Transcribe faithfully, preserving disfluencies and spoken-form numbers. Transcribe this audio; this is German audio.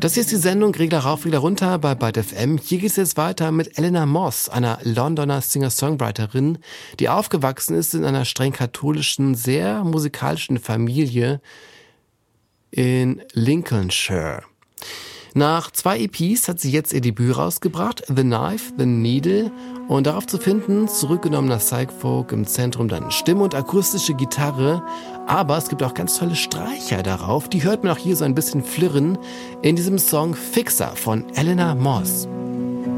Das hier ist die Sendung Regler rauf, Regler runter bei Byte F M. Hier geht es jetzt weiter mit Eleanor Moss, einer Londoner Singer-Songwriterin, die aufgewachsen ist in einer streng katholischen, sehr musikalischen Familie in Lincolnshire. Nach zwei E Ps hat sie jetzt ihr Debüt rausgebracht, The Knife, The Needle, und darauf zu finden, zurückgenommener Psych-Folk, im Zentrum dann Stimme und akustische Gitarre, aber es gibt auch ganz tolle Streicher darauf, die hört man auch hier so ein bisschen flirren in diesem Song Fixer von Eleanor Moss.